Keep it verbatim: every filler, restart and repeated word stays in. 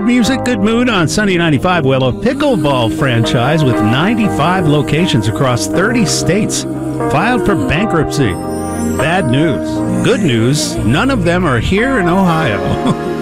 music, good mood on Sunday ninety-five. Well, a pickleball franchise with ninety-five locations across thirty states filed for bankruptcy. Bad news. Good news, none of them are here in Ohio.